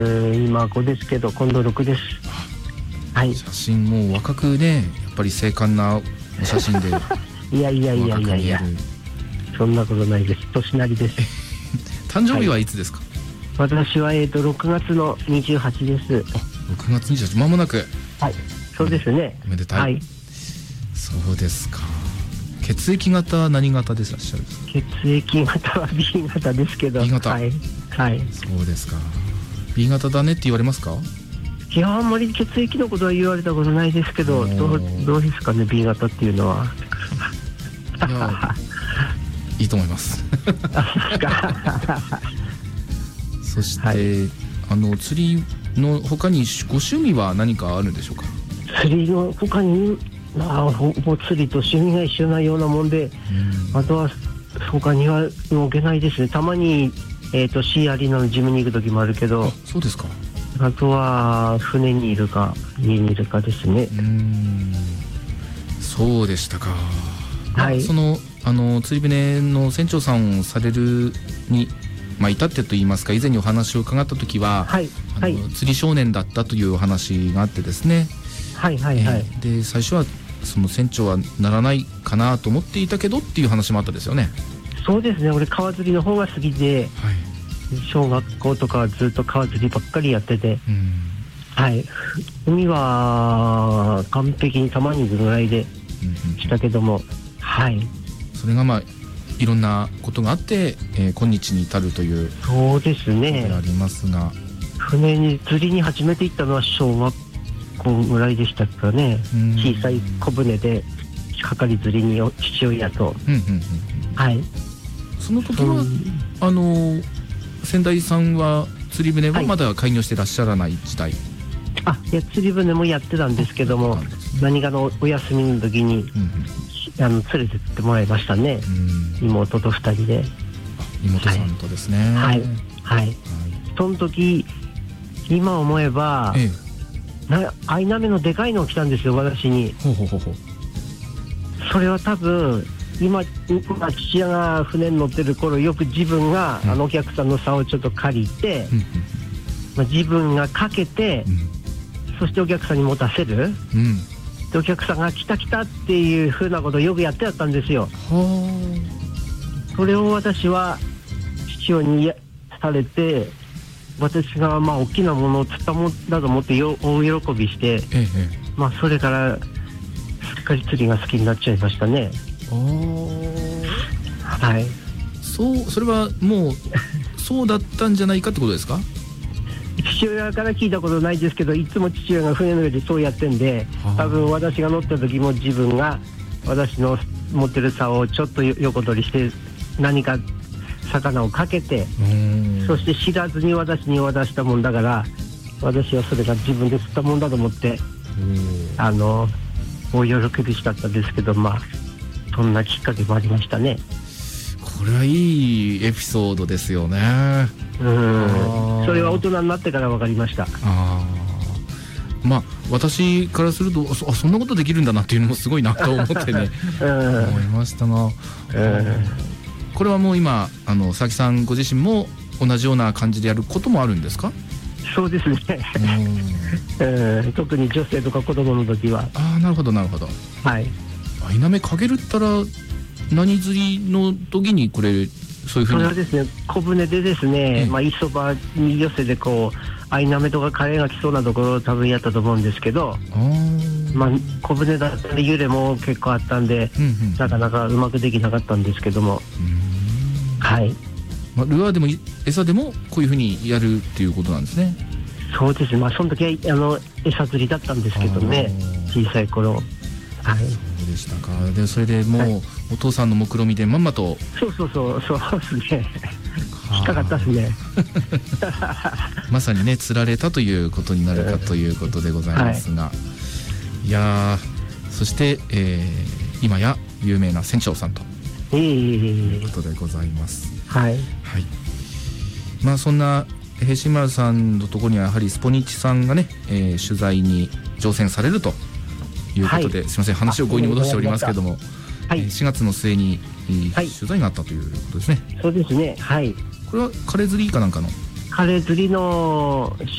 今5ですけど今度6です。はい。 写真も若くね、やっぱり精悍なお写真でいやいやいやいやいや、そんなことないです。年なりです。 誕生日はいつですか？ 私は6月の28です。 6月28、間もなく。 はい、そうですね。 おめでたい。はい、そうですか。血液型何型でいらっしゃるんですか？ 血液型は B 型ですけど。 B 型。 はいはい。 そうですか。 B 型だねって言われますか？ いや、あんまり血液のことは言われたことないですけど、どうですかね B 型っていうのは。 いやいいと思いますそして、はい、釣りの他にご趣味は何かあるんでしょうか？ 釣りの他にもう釣りと趣味が一緒なようなもんで、あとは他には動けないですね。たまにシーアリーナのジムに行く時もあるけど。 そうですか。 あとは船にいるか家にいるかですね。 そうでしたか。 はい。 その釣り船の船長さんをされるに至ってといいますか、以前にお話を伺った時は、 はいはい、 釣り少年だったというお話があってですね。 はいはいはい。 で最初はその船長はならないかなと思っていたけどっていう話もあったですよね。 そうですね。俺川釣りの方が好きで、はい、小学校とかはずっと川釣りばっかりやってて、はい、海は完璧にたまにぐらいでしたけども、はい、 それがいろんなことがあって、今日に至るという。 そうですね。 ありますが、 船に釣りに初めて行ったのは小学校ぐらいでしたかね。小さい小舟でかり釣りに父親と、はい。 その時は先代さんは釣り船はまだ開業してらっしゃらない時代？ いや、釣り船もやってたんですけども、何かのお休みの時に、連れてってもらいましたね。妹と2人で。 妹さんとですね。 はいはい。その時今思えば、アイナメのでかいのを来たんですよ、私に。それは多分今父親が船に乗ってる頃、よく自分がお客さんの竿をちょっと借りて、自分がかけて、そしてお客さんに持たせる、でお客さんが来た来たっていうふうなことをよくやってやったんですよ。それを私は父親にされて、私が大きなものを釣ったもんだと思って大喜びして、それからすっかり釣りが好きになっちゃいましたね。はい。 それはもうそうだったんじゃないかってことですか？ 父親から聞いたことないですけど、いつも父親が船の上でそうやってんで、多分私が乗った時も自分が私の持ってる竿をちょっと横取りして何か魚をかけて、そして知らずに私に渡したもんだから、私はそれが自分で釣ったもんだと思って、大喜びしたったんですけど、そんなきっかけもありましたね。 これはいいエピソードですよね。 それは大人になってから分かりました。 私からするとそんなことできるんだなっていうのもすごいなと思ってね思いましたが、これはもう今佐々木さんご自身も同じような感じでやることもあるんですか？ そうですね特に女性とか子供の時は。 なるほどなるほど。 はい。 アイナメかけるったら何釣りの時にこれそういうふうに？それはですね、小舟でですね、磯場に寄せでアイナメとかカレーが来そうなところを多分やったと思うんですけど、小舟だったり揺れも結構あったんで、なかなかうまくできなかったんですけども、はい。 ルアーでも餌でもこういうふうにやるっていうことなんですね。 そうですね。その時は餌釣りだったんですけどね、小さい頃。はい。 そうでしたか。でそれでもう、お父さんの目論見みでまんまと。 そうですね。引っかかったですね。 まさにね釣られたということになるかということでございますが、いやそして、今や有名な船長さんということでございます。 はい。 はい。そんな平新丸さんのところにはやはりスポニチさんがね、取材に乗船されるということで、すみません話を強引に戻しておりますけども、4月の末に、取材があったということですね。 そうですね。はい。 これはカレ釣りかなんかの？ カレ釣りの